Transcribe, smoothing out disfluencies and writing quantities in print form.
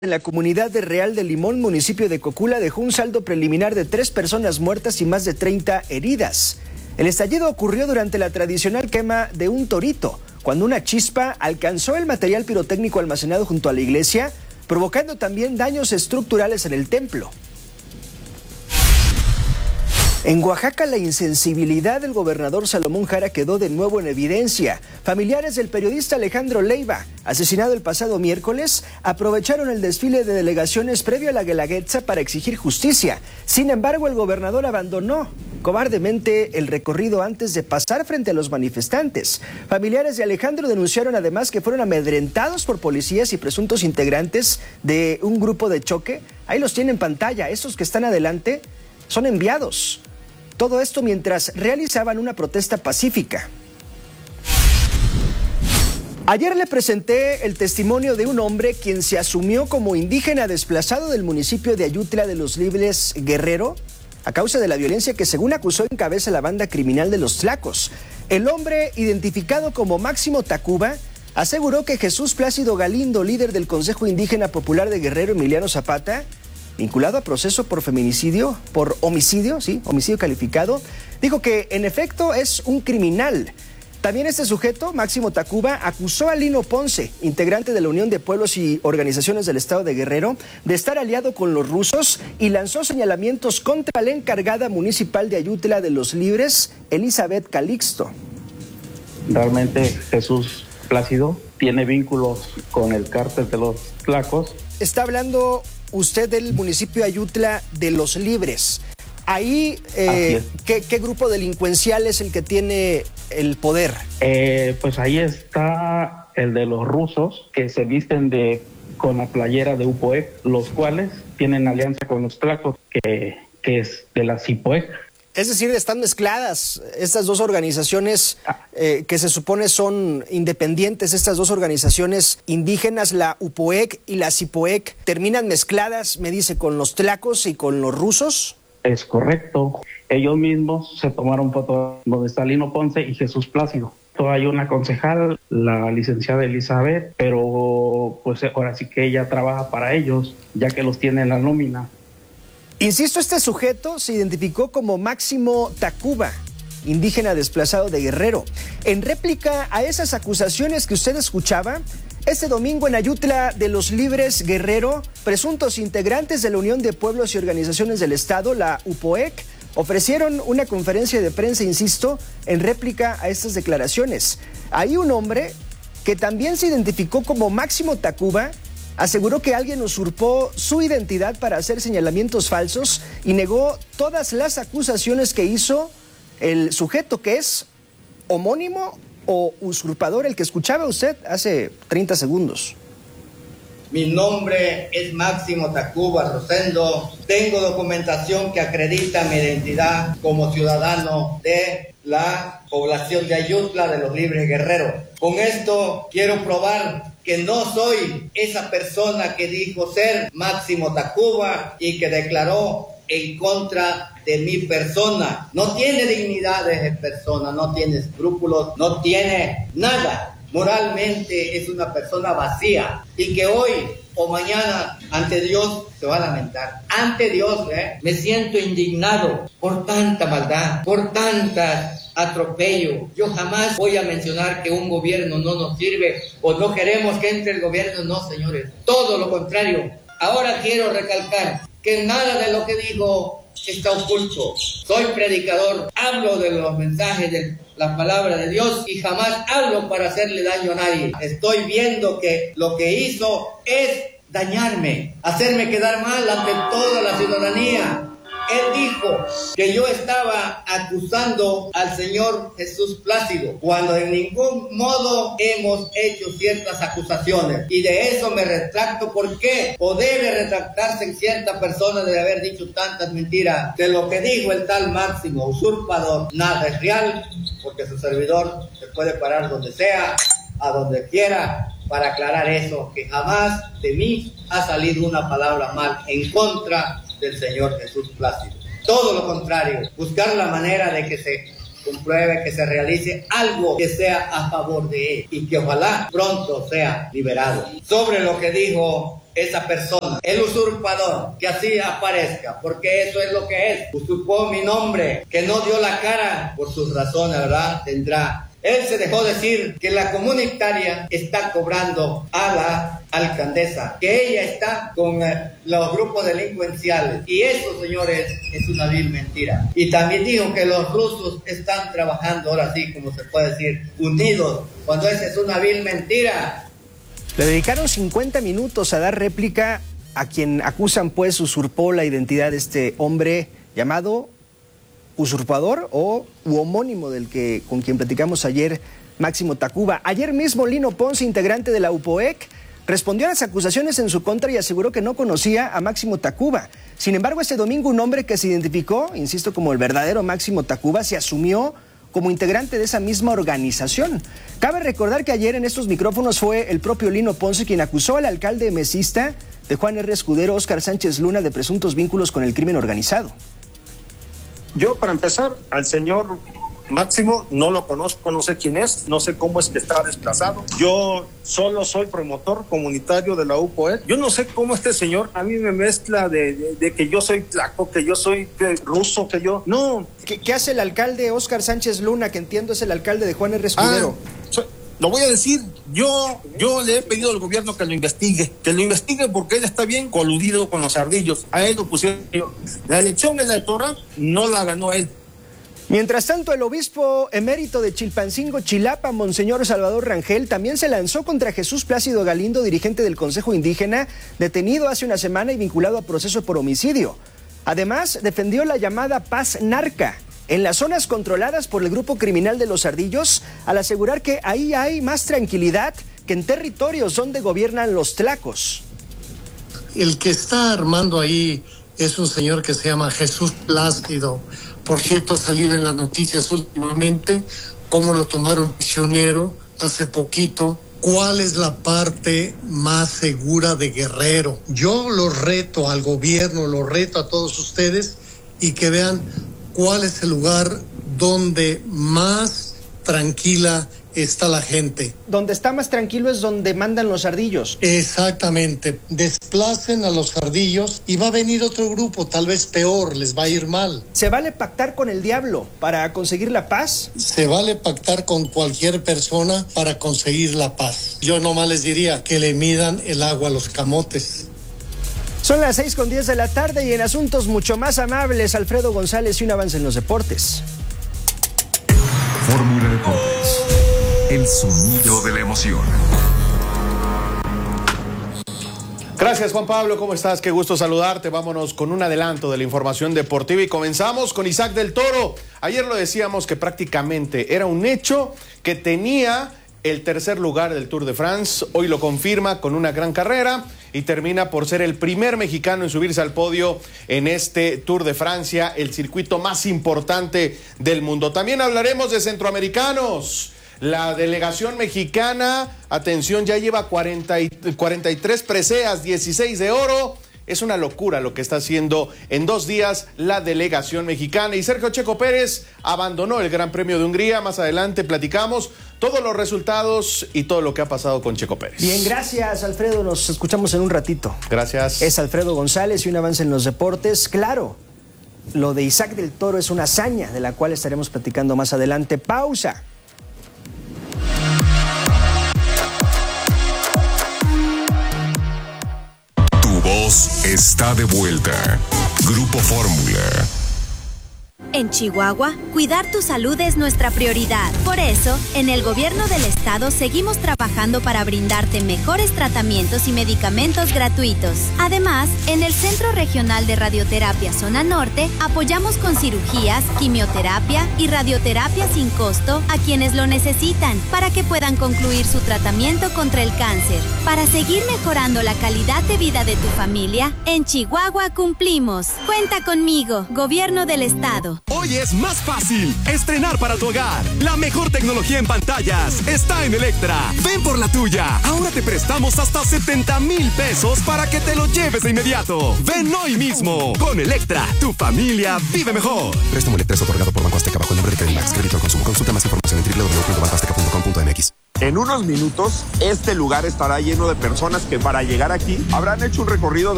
En la comunidad de Real de Limón, municipio de Cocula, dejó un saldo preliminar de 3 personas muertas y más de 30 heridas. El estallido ocurrió durante la tradicional quema de un torito, cuando una chispa alcanzó el material pirotécnico almacenado junto a la iglesia, provocando también daños estructurales en el templo. En Oaxaca, la insensibilidad del gobernador Salomón Jara quedó de nuevo en evidencia. Familiares del periodista Alejandro Leiva, asesinado el pasado miércoles, aprovecharon el desfile de delegaciones previo a la Guelaguetza para exigir justicia. Sin embargo, el gobernador abandonó cobardemente el recorrido antes de pasar frente a los manifestantes. Familiares de Alejandro denunciaron además que fueron amedrentados por policías y presuntos integrantes de un grupo de choque. Ahí los tienen en pantalla. Estos que están adelante son enviados. Todo esto mientras realizaban una protesta pacífica. Ayer le presenté el testimonio de un hombre quien se asumió como indígena desplazado del municipio de Ayutla de los Libres, Guerrero, a causa de la violencia que según acusó encabeza la banda criminal de los Tlacos. El hombre, identificado como Máximo Tacuba, aseguró que Jesús Plácido Galindo, líder del Consejo Indígena Popular de Guerrero Emiliano Zapata, vinculado a proceso por homicidio calificado, dijo que en efecto es un criminal. También este sujeto, Máximo Tacuba, acusó a Lino Ponce, integrante de la Unión de Pueblos y Organizaciones del Estado de Guerrero, de estar aliado con los rusos y lanzó señalamientos contra la encargada municipal de Ayutla de los Libres, Elizabeth Calixto. Realmente Jesús Plácido tiene vínculos con el cártel de los Tlacos. Está hablando usted del municipio de Ayutla de los Libres. Ahí, ¿qué grupo delincuencial es el que tiene el poder? Pues ahí está el de los rusos, que se visten con la playera de UPOEC, los cuales tienen alianza con los Tlacos, que es de la CIPOEC. Es decir, están mezcladas estas dos organizaciones que se supone son independientes, estas dos organizaciones indígenas, la UPOEC y la CIPOEC, ¿terminan mezcladas, me dice, con los Tlacos y con los rusos? Es correcto. Ellos mismos se tomaron fotos donde está Lino Ponce y Jesús Plácido. Hay una concejal, la licenciada Elizabeth, pero pues ahora sí que ella trabaja para ellos, ya que los tiene en la nómina. Insisto, este sujeto se identificó como Máximo Tacuba, indígena desplazado de Guerrero. En réplica a esas acusaciones que usted escuchaba, este domingo en Ayutla de los Libres, Guerrero, presuntos integrantes de la Unión de Pueblos y Organizaciones del Estado, la UPOEC, ofrecieron una conferencia de prensa, insisto, en réplica a estas declaraciones. Ahí un hombre que también se identificó como Máximo Tacuba aseguró que alguien usurpó su identidad para hacer señalamientos falsos y negó todas las acusaciones que hizo el sujeto que es homónimo o usurpador, el que escuchaba usted hace 30 segundos. Mi nombre es Máximo Tacuba Rosendo. Tengo documentación que acredita mi identidad como ciudadano de la población de Ayutla de los Libres Guerrero. Con esto quiero probar que no soy esa persona que dijo ser Máximo Tacuba y que declaró en contra de mi persona. No tiene dignidad de persona, no tiene escrúpulos, no tiene nada. Moralmente es una persona vacía y que hoy o mañana ante Dios se va a lamentar. Ante Dios, me siento indignado por tanta maldad, por tanta atropello. Yo jamás voy a mencionar que un gobierno no nos sirve o no queremos que entre el gobierno, no, señores. Todo lo contrario. Ahora quiero recalcar que nada de lo que digo está oculto. Soy predicador, hablo de los mensajes de la palabra de Dios y jamás hablo para hacerle daño a nadie. Estoy viendo que lo que hizo es dañarme, hacerme quedar mal ante toda la ciudadanía. Él dijo que yo estaba acusando al señor Jesús Plácido, cuando en ningún modo hemos hecho ciertas acusaciones. Y de eso me retracto. ¿Por qué? ¿O debe retractarse cierta persona de haber dicho tantas mentiras? De lo que dijo el tal Máximo usurpador, nada es real, porque su servidor se puede parar donde sea, a donde quiera, para aclarar eso, que jamás de mí ha salido una palabra mal en contra del señor Jesús Plácido. Todo lo contrario, buscar la manera de que se compruebe, que se realice algo que sea a favor de él y que ojalá pronto sea liberado. Sobre lo que dijo esa persona, el usurpador, que así aparezca, porque eso es lo que es. Usurpó mi nombre, que no dio la cara por sus razones, ¿verdad? Tendrá. Él se dejó decir que la comunitaria está cobrando a la alcaldesa, que ella está con los grupos delincuenciales. Y eso, señores, es una vil mentira. Y también dijo que los rusos están trabajando, ahora sí, como se puede decir, unidos, cuando esa es una vil mentira. Le dedicaron 50 minutos a dar réplica a quien acusan, pues, usurpó la identidad de este hombre llamado usurpador u homónimo con quien platicamos ayer, Máximo Tacuba. Ayer mismo Lino Ponce, integrante de la UPOEC, respondió a las acusaciones en su contra y aseguró que no conocía a Máximo Tacuba. Sin embargo, este domingo un hombre que se identificó, insisto, como el verdadero Máximo Tacuba, se asumió como integrante de esa misma organización. Cabe recordar que ayer en estos micrófonos fue el propio Lino Ponce quien acusó al alcalde mesista de Juan R. Escudero, Óscar Sánchez Luna, de presuntos vínculos con el crimen organizado. Yo, para empezar, al señor Máximo no lo conozco, no sé quién es, no sé cómo es que está desplazado. Yo solo soy promotor comunitario de la UPOEC. Yo no sé cómo este señor a mí me mezcla de que yo soy tlaco, que yo soy ruso, que yo... No. ¿Qué hace el alcalde Óscar Sánchez Luna, que entiendo es el alcalde de Juan R. Escudero? Lo voy a decir, yo le he pedido al gobierno que lo investigue porque él está bien coludido con los ardillos. A él lo pusieron. La elección electoral no la ganó él. Mientras tanto, el obispo emérito de Chilpancingo, Chilapa, Monseñor Salvador Rangel, también se lanzó contra Jesús Plácido Galindo, dirigente del Consejo Indígena, detenido hace una semana y vinculado a proceso por homicidio. Además, defendió la llamada paz narca en las zonas controladas por el grupo criminal de los Ardillos, al asegurar que ahí hay más tranquilidad que en territorios donde gobiernan los tlacos. El que está armando ahí es un señor que se llama Jesús Plácido. Por cierto, ha salido en las noticias últimamente cómo lo tomaron prisionero hace poquito. ¿Cuál es la parte más segura de Guerrero? Yo lo reto al gobierno, lo reto a todos ustedes y que vean cuál es el lugar donde más tranquila está la gente. Donde está más tranquilo es donde mandan los ardillos. Exactamente. Desplacen a los ardillos y va a venir otro grupo, tal vez peor, les va a ir mal. ¿Se vale pactar con el diablo para conseguir la paz? Se vale pactar con cualquier persona para conseguir la paz. Yo nomás les diría que le midan el agua a los camotes. Son las 6:10 de la tarde y en asuntos mucho más amables, Alfredo González y un avance en los deportes. Fórmula Deportes, el sonido de la emoción. Gracias, Juan Pablo, ¿cómo estás? Qué gusto saludarte. Vámonos con un adelanto de la información deportiva y comenzamos con Isaac del Toro. Ayer lo decíamos que prácticamente era un hecho que tenía el tercer lugar del Tour de France. Hoy lo confirma con una gran carrera y termina por ser el primer mexicano en subirse al podio en este Tour de Francia, el circuito más importante del mundo. También hablaremos de centroamericanos. La delegación mexicana, atención, ya lleva 43 preseas, 16 de oro. Es una locura lo que está haciendo en 2 días la delegación mexicana. Y Sergio Checo Pérez abandonó el Gran Premio de Hungría. Más adelante platicamos todos los resultados y todo lo que ha pasado con Checo Pérez. Bien, gracias, Alfredo. Nos escuchamos en un ratito. Gracias. Es Alfredo González y un avance en los deportes. Claro, lo de Isaac del Toro es una hazaña de la cual estaremos platicando más adelante. Pausa. Voz está de vuelta. Grupo Fórmula. En Chihuahua, cuidar tu salud es nuestra prioridad. Por eso, en el gobierno del estado seguimos trabajando para brindarte mejores tratamientos y medicamentos gratuitos. Además, en el Centro Regional de Radioterapia Zona Norte, apoyamos con cirugías, quimioterapia y radioterapia sin costo a quienes lo necesitan para que puedan concluir su tratamiento contra el cáncer. Para seguir mejorando la calidad de vida de tu familia, en Chihuahua cumplimos. Cuenta conmigo, Gobierno del Estado. Hoy es más fácil estrenar para tu hogar. La mejor tecnología en pantallas está en Electra. Ven por la tuya. Ahora te prestamos hasta 70,000 pesos para que te lo lleves de inmediato. Ven hoy mismo. Con Electra, tu familia vive mejor. Préstamo Electra es otorgado por Banco Azteca bajo el nombre de Credimax. Crédito al consumo. Consulta más información en www.bancoazteca.com.mx. En unos minutos, este lugar estará lleno de personas que para llegar aquí habrán hecho un recorrido